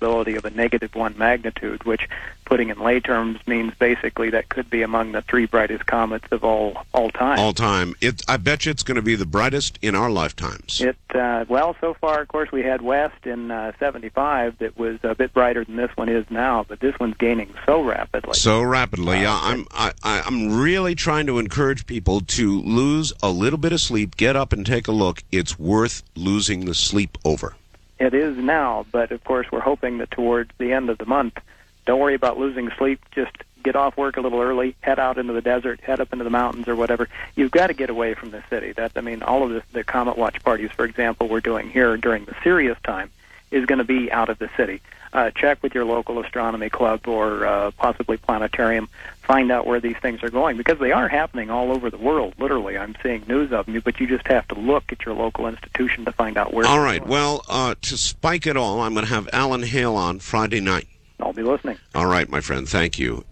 possibility of a -1 magnitude, which, putting in lay terms, means basically that could be among the 3 brightest comets of all time. All time. I bet you it's going to be the brightest in our lifetimes. Well, so far, of course, we had West in 75 that was a bit brighter than this one is now, but this one's gaining so rapidly. So rapidly, yeah. I'm really trying to encourage people to lose a little bit of sleep, get up and take a look. It's worth losing the sleep over. It is now, but of course we're hoping that towards the end of the month, don't worry about losing sleep, just get off work a little early, head out into the desert, head up into the mountains or whatever. You've got to get away from the city. All of the Comet Watch parties, for example, we're doing here during the Sirius time is going to be out of the city. Check with your local astronomy club or possibly planetarium. Find out where these things are going, because they are happening all over the world. Literally, I'm seeing news of them, but you just have to look at your local institution to find out where. All right. Well, to spike it all, I'm going to have Alan Hale on Friday night. I'll be listening. All right, my friend. Thank you.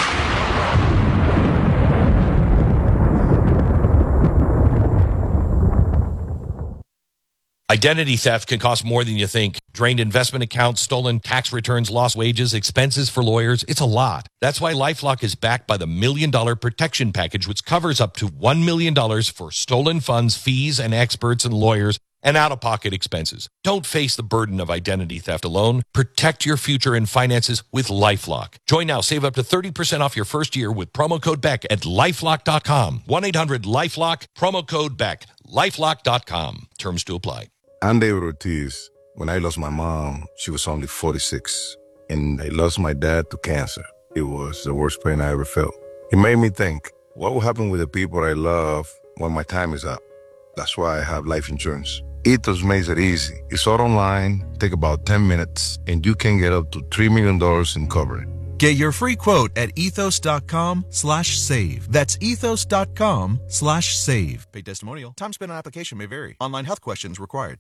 Identity theft can cost more than you think. Drained investment accounts, stolen tax returns, lost wages, expenses for lawyers. It's a lot. That's why LifeLock is backed by the $1 Million Protection Package, which covers up to $1 million for stolen funds, fees, and experts and lawyers, and out-of-pocket expenses. Don't face the burden of identity theft alone. Protect your future and finances with LifeLock. Join now. Save up to 30% off your first year with promo code BECK at LifeLock.com. 1-800-LifeLock, promo code BECK. LifeLock.com. Terms to apply. I'm David Ortiz. When I lost my mom, she was only 46, and I lost my dad to cancer. It was the worst pain I ever felt. It made me think, what will happen with the people I love when my time is up? That's why I have life insurance. Ethos makes it easy. It's all online, take about 10 minutes, and you can get up to $3 million in coverage. Get your free quote at ethos.com/save. That's ethos.com/save. Paid testimonial. Time spent on application may vary. Online health questions required.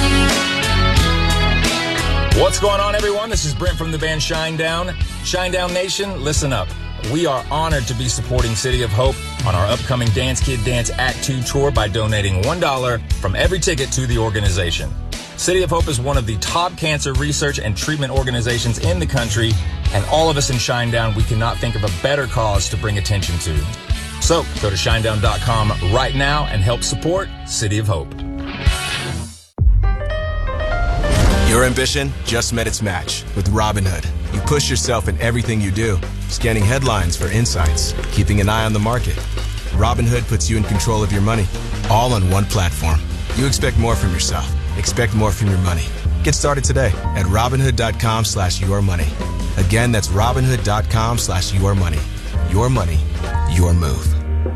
What's going on, everyone? This is Brent from the band Shinedown. Shinedown Nation, listen up. We are honored to be supporting City of Hope on our upcoming Dance Kid Dance Act 2 tour by donating $1 from every ticket to the organization. City of Hope is one of the top cancer research and treatment organizations in the country, and all of us in Shinedown, we cannot think of a better cause to bring attention to. So go to shinedown.com right now and help support City of Hope. Your ambition just met its match with Robinhood. You push yourself in everything you do, scanning headlines for insights, keeping an eye on the market. Robinhood puts you in control of your money, all on one platform. You expect more from yourself. Expect more from your money. Get started today at Robinhood.com/yourmoney. Again, that's Robinhood.com/yourmoney. Your money, your move.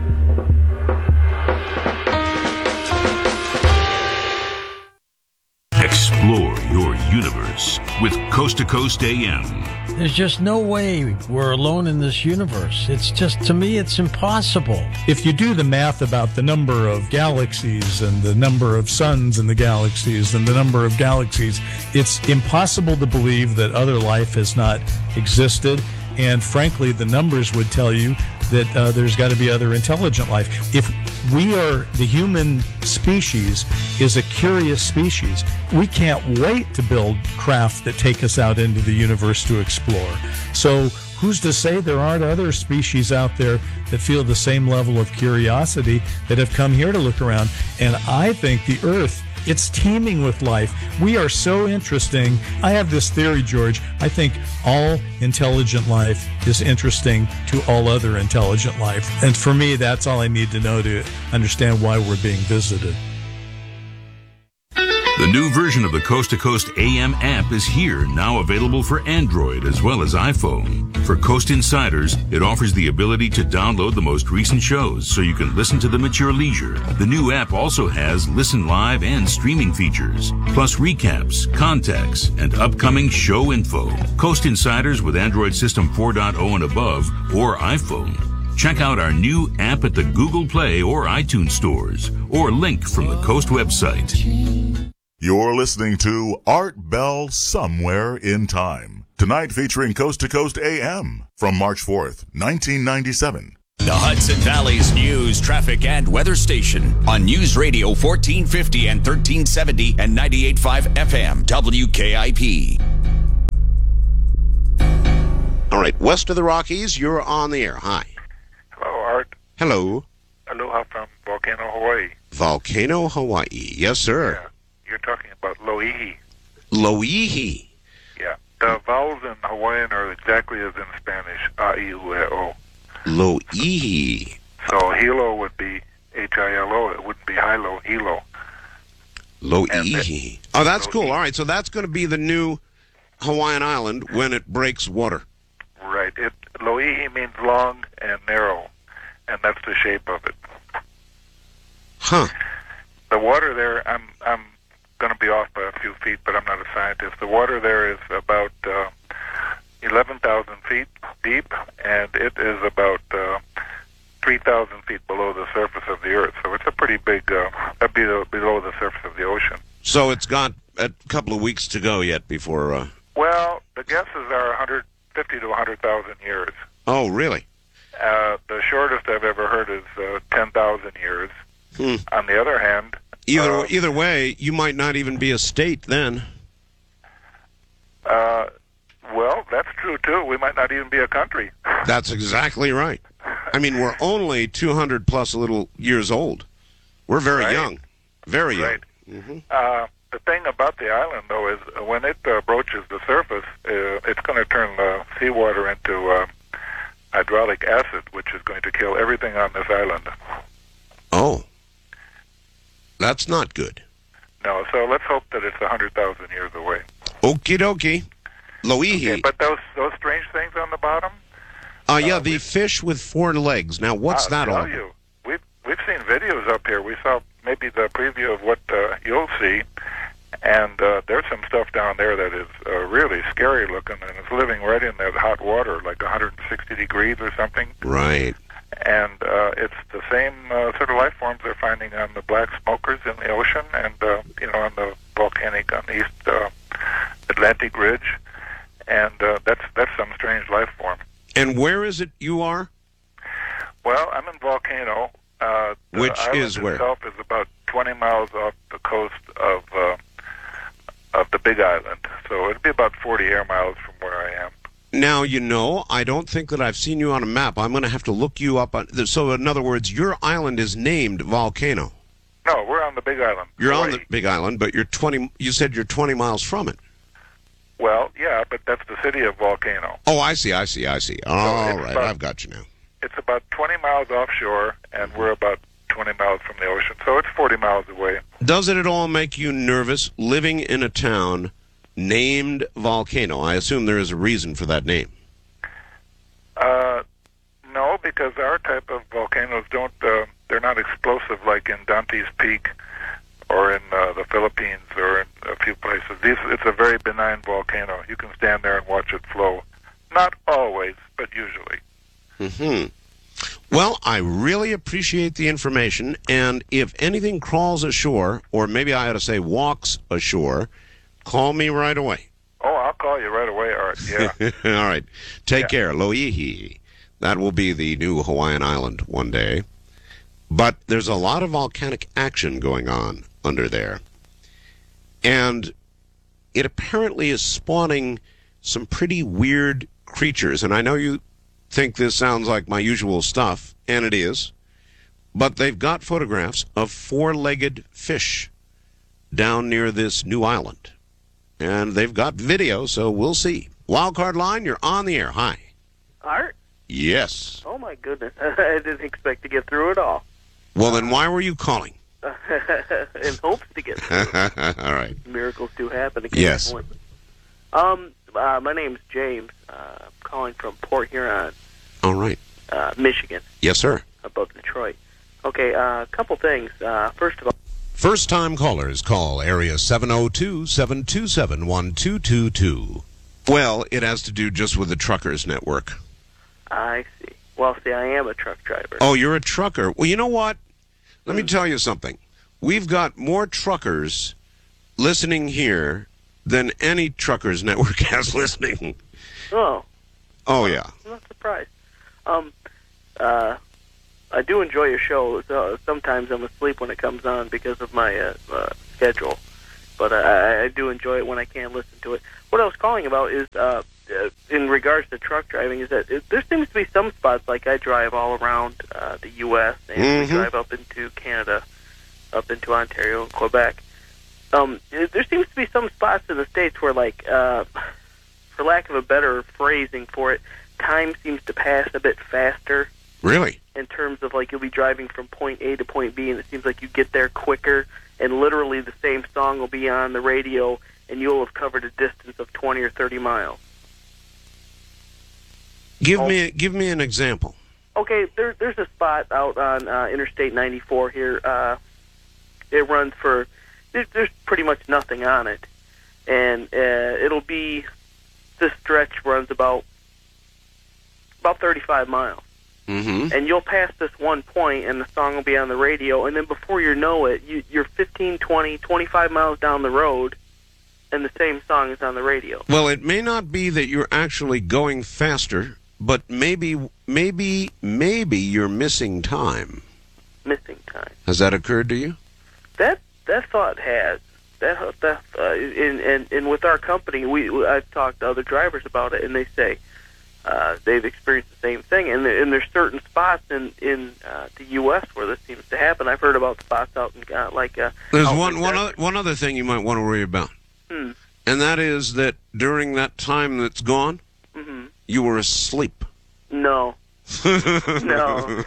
Explore your universe with Coast to Coast AM. There's just no way we're alone in this universe. It's just, to me, it's impossible. If you do the math about the number of galaxies and the number of suns in the galaxies and the number of galaxies, it's impossible to believe that other life has not existed. And frankly, the numbers would tell you that there's got to be other intelligent life. If we are, the human species is a curious species, we can't wait to build craft that take us out into the universe to explore. So who's to say there aren't other species out there that feel the same level of curiosity that have come here to look around? And I think the Earth, it's teeming with life. We are so interesting. I have this theory, George. I think all intelligent life is interesting to all other intelligent life. And for me, that's all I need to know to understand why we're being visited. The new version of the Coast to Coast AM app is here, now available for Android as well as iPhone. For Coast Insiders, it offers the ability to download the most recent shows so you can listen to them at your leisure. The new app also has listen live and streaming features, plus recaps, contacts, and upcoming show info. Coast Insiders with Android System 4.0 and above or iPhone. Check out our new app at the Google Play or iTunes stores, or link from the Coast website. You're listening to Art Bell Somewhere in Time. Tonight featuring Coast to Coast AM from March 4th, 1997. The Hudson Valley's news, traffic, and weather station on News Radio 1450 and 1370 and 98.5 FM WKIP. right, west of the Rockies, you're on the air. Hi. Hello, Art. Hello. Aloha from Volcano, Hawaii. Volcano, Hawaii. Yes, sir. Yeah. You're talking about Loihi. Loihi. Yeah. The vowels in Hawaiian are exactly as in Spanish, a, I, u, e, o. Loihi. So hilo would be H-I-L-O. It wouldn't be hilo, hilo. Loihi. Oh, that's cool. All right, so that's going to be the new Hawaiian island when it breaks water. Right. Loihi means long and narrow, and that's the shape of it. Huh. The water there, I'm going to be off by a few feet, but I'm not a scientist. The water there is about 11,000 feet deep, and it is about 3,000 feet below the surface of the Earth. So it's a pretty big, below the surface of the ocean. So it's got a couple of weeks to go yet before... Well, the guesses are 150 to 100,000 years. Oh, really? The shortest I've ever heard is 10,000 years. On the other hand... Either way, you might not even be a state then. Well, that's true, too. We might not even be a country. That's exactly right. I mean, we're only 200 plus a little years old. We're very young. Very young. Mm-hmm. The thing about the island, though, is when it broaches the surface, it's going to turn the seawater into hydraulic acid, which is going to kill everything on this island. Oh. That's not good. No, so let's hope that it's 100,000 years away. Okie dokie. Loihi. Okay, but those strange things on the bottom? Yeah, the fish with 4 legs. Now, what's that all? I'll tell you, we've seen videos up here. We saw maybe the preview of what you'll see, and there's some stuff down there that is really scary looking, and it's living right in that hot water, like 160 degrees or something. Right. And it's the same sort of life forms they're finding on the black smokers in the ocean, and on the volcanic on the East Atlantic Ridge, and that's some strange life form. And where is it you are? Well, I'm in Volcano. Which is island where? Itself is about 20 miles off the coast of the Big Island, so it'd be about 40 air miles from where I am. Now, I don't think that I've seen you on a map. I'm going to have to look you up. So, in other words, your island is named Volcano. No, we're on the Big Island. You're on the Big Island, but you said you're 20 miles from it. Well, yeah, but that's the city of Volcano. Oh, I see. All right, I've got you now. It's about 20 miles offshore, and we're about 20 miles from the ocean, so it's 40 miles away. Doesn't it all make you nervous living in a town named Volcano? I assume there is a reason for that name. No, because our type of volcanoes they're not explosive like in Dante's Peak or in the Philippines or in a few places. It's a very benign volcano. You can stand there and watch it flow. Not always, but usually. Mm-hmm. Well, I really appreciate the information, and if anything crawls ashore, or maybe I ought to say walks ashore, call me right away. Oh, I'll call you right away, Art. Yeah. All right. Take care. Loihi. That will be the new Hawaiian island one day. But there's a lot of volcanic action going on under there. And it apparently is spawning some pretty weird creatures. And I know you think this sounds like my usual stuff, and it is. But they've got photographs of 4-legged fish down near this new island. And they've got video, so we'll see. Wildcard line, you're on the air. Hi. Art? Yes. Oh, my goodness. I didn't expect to get through it all. Well, then why were you calling? In hopes to get through. All right. Miracles do happen. Yes. My name's James. I'm calling from Port Huron. All right. Michigan. Yes, sir. Above Detroit. Okay, a couple things. First of all, first-time callers call area 702-727-1222. Well, it has to do just with the truckers network. I see. Well, see, I am a truck driver. Oh, you're a trucker. Well, you know what? Let me tell you something. We've got more truckers listening here than any truckers network has listening. Oh. Oh, yeah. I'm not surprised. I do enjoy your show. Sometimes I'm asleep when it comes on because of my schedule. But I do enjoy it when I can listen to it. What I was calling about is in regards to truck driving is that there seems to be some spots, like I drive all around the U.S. and we drive up into Canada, up into Ontario and Quebec. There seems to be some spots in the States where, like, for lack of a better phrasing for it, time seems to pass a bit faster. Really? In terms of, like, you'll be driving from point A to point B, and it seems like you get there quicker, and literally the same song will be on the radio, and you'll have covered a distance of 20 or 30 miles. Give me an example. Okay, there's a spot out on Interstate 94 here. It runs for... There's pretty much nothing on it, and it'll be... This stretch runs about 35 miles. Mm-hmm. And you'll pass this one point, and the song will be on the radio, and then before you know it, you're 15, 20, 25 miles down the road, and the same song is on the radio. Well, it may not be that you're actually going faster, but maybe you're missing time. Missing time. Has that occurred to you? That thought has. And with our company, I've talked to other drivers about it, and they say they've experienced the same thing. And there's certain spots in the U.S. where this seems to happen. I've heard about spots out in There's one other thing you might want to worry about, and that is that during that time that's gone, you were asleep. No. No.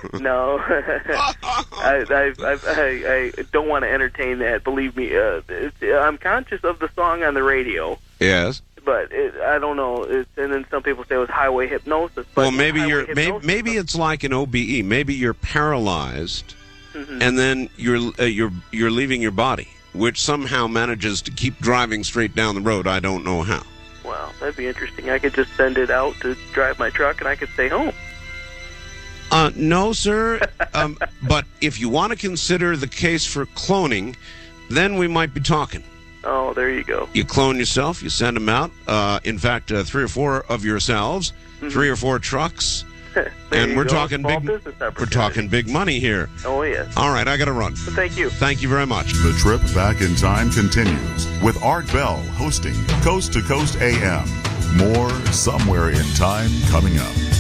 I don't want to entertain that. Believe me, I'm conscious of the song on the radio. Yes. But I don't know. And then some people say it was highway hypnosis. But well, maybe it's like an OBE. Maybe you're paralyzed, and then you're leaving your body, which somehow manages to keep driving straight down the road. I don't know how. Wow, that'd be interesting. I could just send it out to drive my truck, and I could stay home. No, sir. But if you want to consider the case for cloning, then we might be talking. Oh, there you go. You clone yourself, you send them out. In fact, 3 or 4 of yourselves, 3 or 4 trucks, and we're talking big money here. Oh, yes. All right, I got to run. Well, thank you. Thank you very much. The trip back in time continues with Art Bell hosting Coast to Coast AM. More Somewhere in Time coming up.